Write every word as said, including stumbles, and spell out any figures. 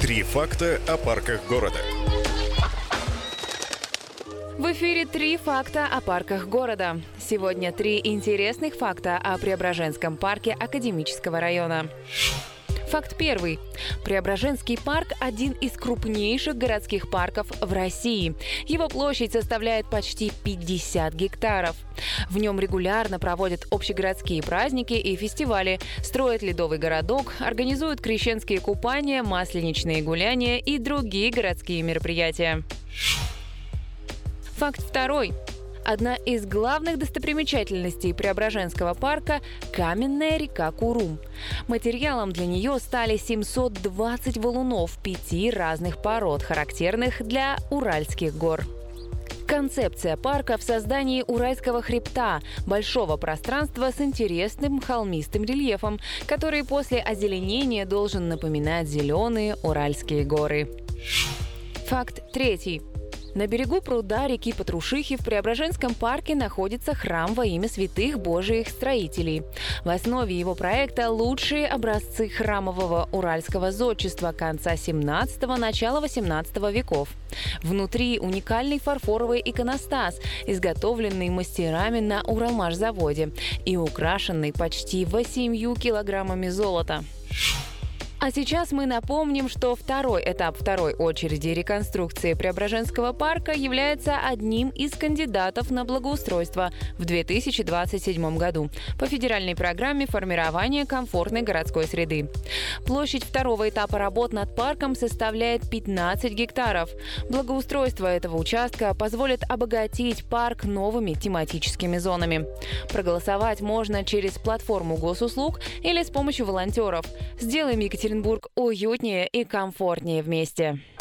Три факта о парках города. В эфире «Три факта о парках города». Сегодня три интересных факта о Преображенском парке Академического района. Факт первый. Преображенский парк – один из крупнейших городских парков в России. Его площадь составляет почти пятьдесят гектаров. В нем регулярно проводят общегородские праздники и фестивали, строят ледовый городок, организуют крещенские купания, масленичные гуляния и другие городские мероприятия. Факт второй. Одна из главных достопримечательностей Преображенского парка – каменная река Курум. Материалом для нее стали семьсот двадцать валунов пяти разных пород, характерных для Уральских гор. Концепция парка в создании Уральского хребта – большого пространства с интересным холмистым рельефом, который после озеленения должен напоминать зеленые Уральские горы. Факт третий. На берегу пруда реки Патрушихи в Преображенском парке находится храм во имя святых Божиих строителей. В основе его проекта лучшие образцы храмового уральского зодчества конца семнадцатого – начала восемнадцатого веков. Внутри уникальный фарфоровый иконостас, изготовленный мастерами на Уралмашзаводе и украшенный почти восемью килограммами золота. А сейчас мы напомним, что второй этап второй очереди реконструкции Преображенского парка является одним из кандидатов на благоустройство в две тысячи двадцать седьмом году по федеральной программе формирования комфортной городской среды. Площадь второго этапа работ над парком составляет пятнадцать гектаров. Благоустройство этого участка позволит обогатить парк новыми тематическими зонами. Проголосовать можно через платформу госуслуг или с помощью волонтеров. Сделаем Екатеринбург уютнее и комфортнее вместе.